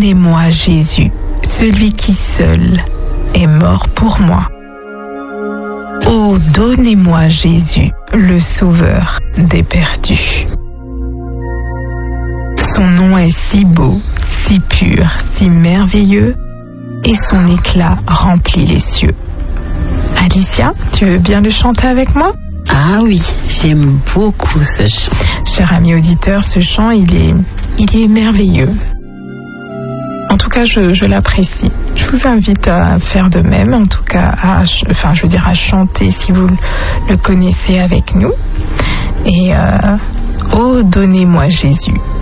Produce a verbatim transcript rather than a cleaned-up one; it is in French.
donnez-moi Jésus, celui qui seul est mort pour moi. Oh, donnez-moi Jésus, le sauveur des perdus. Son nom est si beau, si pur, si merveilleux, et son éclat remplit les cieux. Alicia, tu veux bien le chanter avec moi? Ah oui, j'aime beaucoup ce chant. Cher ami auditeur, ce chant, il est, il est merveilleux. En tout cas, je, je l'apprécie. Je vous invite à faire de même, en tout cas, à, enfin, je veux dire à chanter si vous le connaissez avec nous. Et euh, oh, donnez-moi Jésus,